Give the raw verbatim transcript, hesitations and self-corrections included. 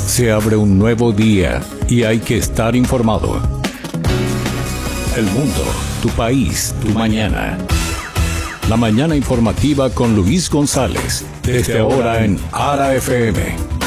Se abre un nuevo día y hay que estar informado. El mundo, tu país, tu mañana. La mañana informativa con Luis González, desde ahora en Ara F M